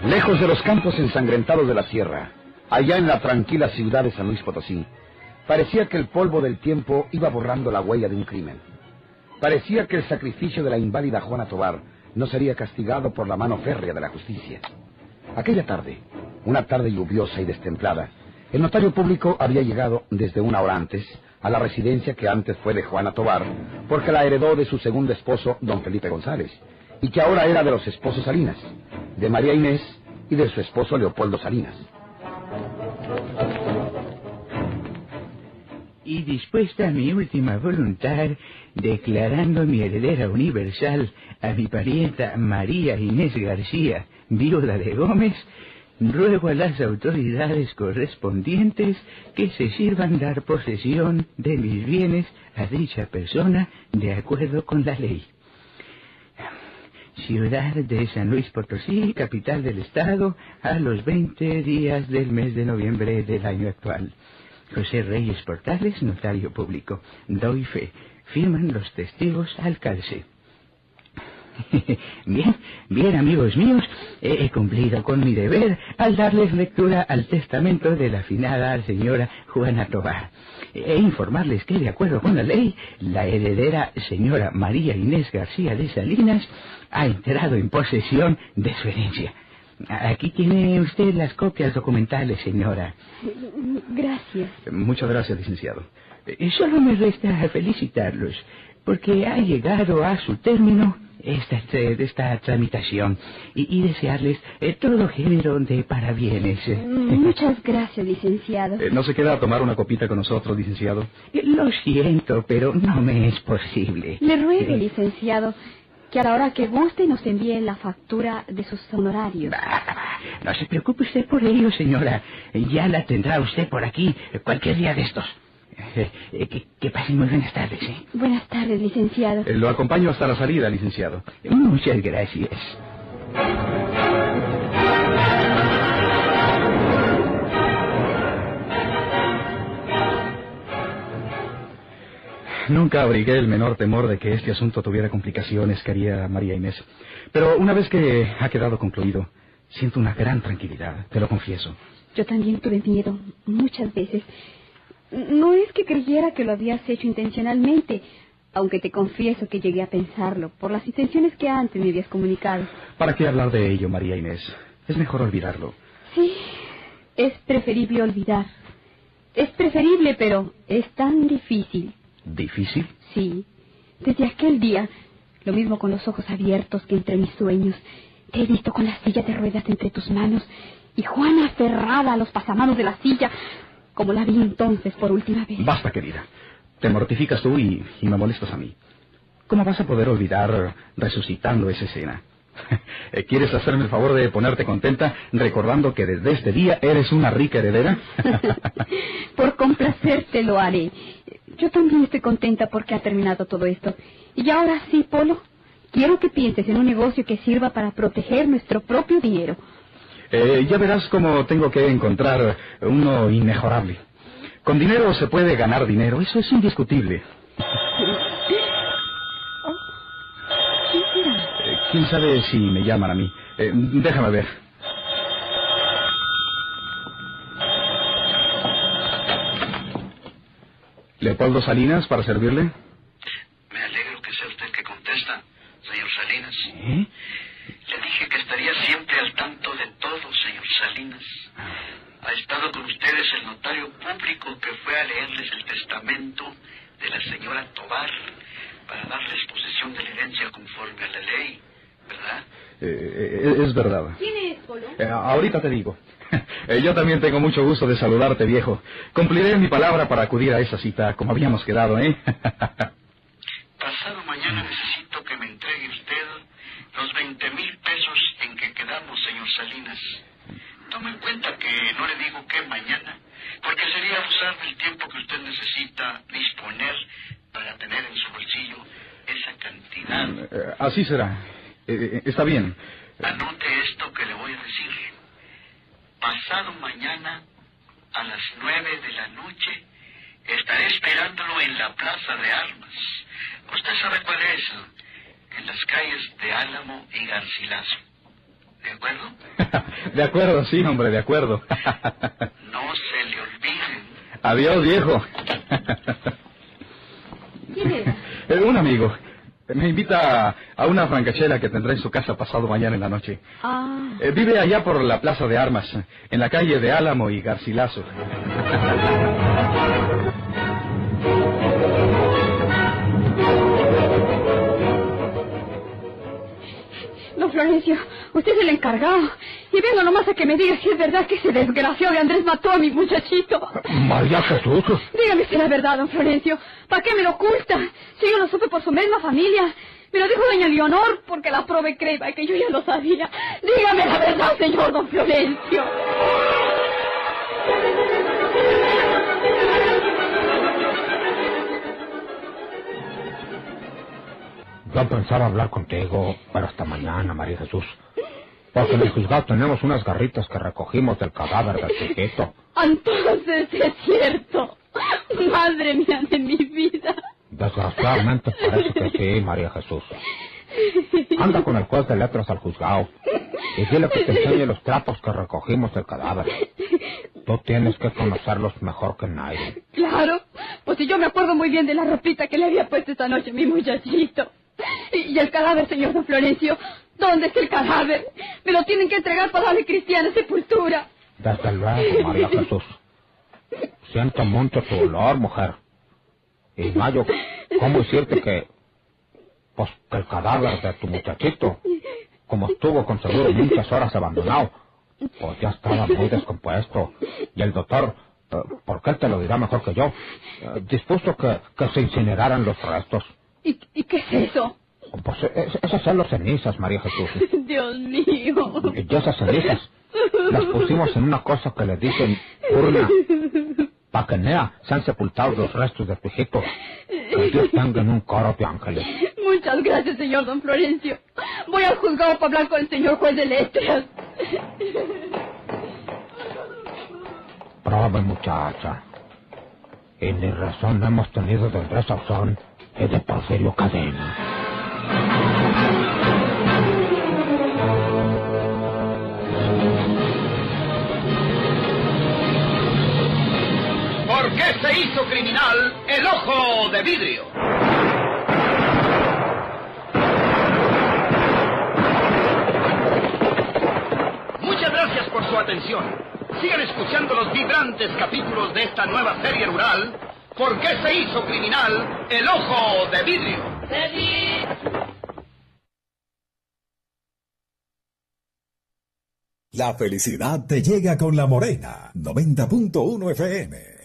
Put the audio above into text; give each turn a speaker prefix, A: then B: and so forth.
A: Lejos de los campos ensangrentados de la sierra, allá en la tranquila ciudad de San Luis Potosí, parecía que el polvo del tiempo iba borrando la huella de un crimen. Parecía que el sacrificio de la inválida Juana Tovar no sería castigado por la mano férrea de la justicia. Aquella tarde, una tarde lluviosa y destemplada, el notario público había llegado desde una hora antes a la residencia que antes fue de Juana Tovar, porque la heredó de su segundo esposo, don Felipe González, y que ahora era de los esposos Salinas, de María Inés y de su esposo Leopoldo Salinas.
B: Y dispuesta a mi última voluntad, declarando mi heredera universal a mi parienta María Inés García, viuda de Gómez, ruego a las autoridades correspondientes que se sirvan dar posesión de mis bienes a dicha persona de acuerdo con la ley. Ciudad de San Luis Potosí, capital del estado, a los 20 días del mes de noviembre del año actual. José Reyes Portales, notario público. Doy fe. Firman los testigos al calce. Bien, amigos míos, he cumplido con mi deber al darles lectura al testamento de la afinada señora Juana Tovar. E informarles que, de acuerdo con la ley, la heredera señora María Inés García de Salinas ha entrado en posesión de su herencia. Aquí tiene usted las copias documentales, señora.
C: Gracias.
A: Muchas gracias, licenciado.
B: Solo me resta felicitarlos, porque ha llegado a su término esta tramitación y desearles todo género de parabienes.
C: Muchas gracias, licenciado.
A: ¿No se queda a tomar una copita con nosotros, licenciado?
B: Lo siento, pero no me es posible.
C: Le ruego, licenciado, que a la hora que guste nos envíe la factura de sus honorarios.
B: No se preocupe usted por ello, señora. Ya la tendrá usted por aquí cualquier día de estos. Que pasen muy buenas tardes.
C: Buenas tardes, licenciado.
A: Lo acompaño hasta la salida, licenciado.
B: Muchas gracias.
A: Nunca abrigué el menor temor de que este asunto tuviera complicaciones, querida María Inés. Pero una vez que ha quedado concluido, siento una gran tranquilidad, te lo confieso.
C: Yo también tuve miedo, muchas veces. No es que creyera que lo habías hecho intencionalmente, aunque te confieso que llegué a pensarlo, por las intenciones que antes me habías comunicado.
A: ¿Para qué hablar de ello, María Inés? Es mejor olvidarlo.
C: Sí, es preferible olvidar. Es preferible, pero es tan difícil.
A: ¿Difícil?
C: Sí. Desde aquel día, lo mismo con los ojos abiertos que entre mis sueños, te he visto con la silla de ruedas entre tus manos y Juana aferrada a los pasamanos de la silla, como la vi entonces por última vez.
A: Basta, querida. Te mortificas tú y me molestas a mí. ¿Cómo vas a poder olvidar resucitando esa escena? ¿Quieres hacerme el favor de ponerte contenta recordando que desde este día eres una rica heredera?
C: Por complacerte lo haré. Yo también estoy contenta porque ha terminado todo esto. Y ahora sí, Polo, quiero que pienses en un negocio que sirva para proteger nuestro propio dinero.
A: Ya verás cómo tengo que encontrar uno inmejorable. Con dinero se puede ganar dinero, eso es indiscutible. ¿Quién sabe si me llaman a mí? Déjame ver. ¿Leopoldo Salinas, para servirle?
D: Me alegro que sea usted el que contesta, señor Salinas.
A: ¿Sí?
D: Le dije que estaría siempre al tanto de todo, señor Salinas. Ha estado con ustedes el notario público que fue a leerles el testamento de la señora Tovar para darles posesión de la herencia conforme a la ley, ¿verdad?
A: Es verdad.
C: ¿Quién es, Polo?
A: Ahorita te digo. Yo también tengo mucho gusto de saludarte, viejo. Cumpliré mi palabra para acudir a esa cita, como habíamos quedado, ¿eh?
D: Pasado mañana necesito que me entregue usted los 20,000 pesos en que quedamos, señor Salinas. Tome en cuenta que no le digo que mañana, porque sería abusar del tiempo que usted necesita disponer para tener en su bolsillo esa cantidad.
A: Así será. Está bien.
D: Anote esto que le voy a decir. Pasado mañana, a las 9 de la noche, estaré esperándolo en la Plaza de Armas. Usted sabe cuál es, en las calles de Álamo y Garcilaso. ¿De acuerdo?
E: De acuerdo, sí, hombre, de acuerdo.
D: No se le olviden.
E: Adiós, viejo.
C: ¿Quién era?
E: Un amigo. Me invita a una francachela que tendrá en su casa pasado mañana en la noche.
C: Ah.
E: Vive allá por la Plaza de Armas, en la calle de Álamo y Garcilaso.
C: Don Florencio, usted es el encargado. Y vengo nomás a que me diga si es verdad que ese desgraciado de Andrés mató a mi muchachito.
F: María Jesús.
C: Dígame si es la verdad, don Florencio. ¿Para qué me lo oculta? Si yo lo supe por su misma familia. Me lo dijo doña Leonor porque la prove creba que yo ya lo sabía. Dígame la verdad, señor don Florencio.
F: Yo pensaba hablar contigo, pero hasta mañana, María Jesús. Porque en el juzgado tenemos unas garritas que recogimos del cadáver del chiquito.
C: Entonces es cierto. Madre mía de mi vida.
F: Desgraciadamente parece que sí, María Jesús. Anda con el juez de letras al juzgado y dile que te enseñe los trapos que recogimos del cadáver. Tú tienes que conocerlos mejor que nadie.
C: Claro, pues si yo me acuerdo muy bien de la ropita que le había puesto esta noche a mi muchachito. Y el cadáver, señor don Florencio, ¿dónde está el cadáver? Me lo tienen que entregar para darle cristiana sepultura.
F: Desde luego, María Jesús. Siento mucho tu dolor, mujer. Y Mayo, ¿cómo decirte que el cadáver de tu muchachito, como estuvo con seguro muchas horas abandonado, pues ya estaba muy descompuesto? Y el doctor, porque él te lo dirá mejor que yo, dispuso que se incineraran los restos.
C: ¿Y qué es eso?
F: Pues esas son las cenizas, María Jesús.
C: Dios mío.
F: Y esas cenizas las pusimos en una cosa que le dicen urna. Para que nea sean sepultados los restos de tu hijito. Que Dios tenga en un coro de ángeles.
C: Muchas gracias, señor don Florencio. Voy al juzgado para hablar con el señor juez de letras.
F: Brava muchacha. Y ni razón hemos tenido de Andrés Sauzón y de Porfirio Cadena.
A: ¿Por qué se hizo criminal el ojo de vidrio? Muchas gracias por su atención. Sigan escuchando los vibrantes capítulos de esta nueva serie rural. ¿Por qué se hizo criminal el ojo de vidrio?
G: La felicidad te llega con La Morena, 90.1 FM.